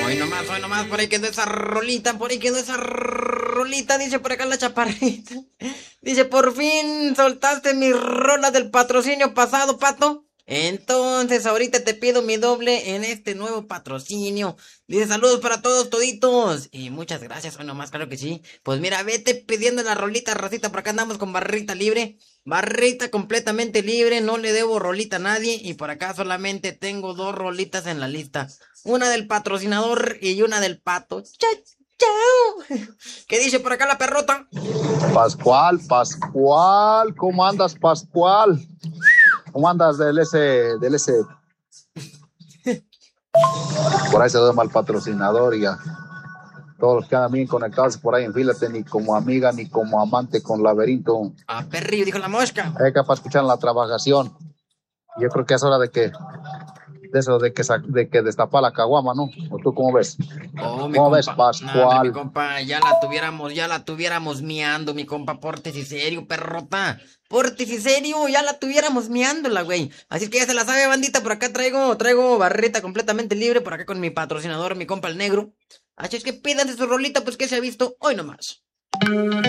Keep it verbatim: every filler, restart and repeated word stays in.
Hoy nomás, hoy nomás, por ahí quedó esa rolita, por ahí quedó esa rolita, dice por acá la chaparrita. Dice, por fin soltaste mi rola del patrocinio pasado, pato. Entonces ahorita te pido mi doble en este nuevo patrocinio. Dice, saludos para todos toditos. Y muchas gracias, hoy nomás, claro que sí. Pues mira, vete pidiendo la rolita, racita, por acá andamos con barrita libre. Barrita completamente libre, no le debo rolita a nadie. Y por acá solamente tengo dos rolitas en la lista. Una del patrocinador y una del pato. ¡Chao! ¡Chao! ¿Qué dice por acá la perrota? Pascual, Pascual, ¿cómo andas, Pascual? ¿Cómo andas del ese, del ese? Por ahí se llama el patrocinador y a todos los que andan bien conectados por ahí, enfílate, ni como amiga ni como amante con laberinto. Ah, perrillo, dijo la mosca. Hay que para escuchar la trabajación. Yo creo que es hora de que, de eso, de que, de que destapa la caguama, ¿no? ¿O tú cómo ves? Oh, mi ¿Cómo compa. ves, Pascual? No, mi compa, ya la tuviéramos, ya la tuviéramos miando, mi compa, pórtese serio, perrota. Pórtese serio, ya la tuviéramos miándola, güey. Así que ya se la sabe, bandita, por acá traigo, traigo barrita completamente libre, por acá con mi patrocinador, mi compa el negro. Así es que pídanse su rolita, pues que se ha visto hoy nomás.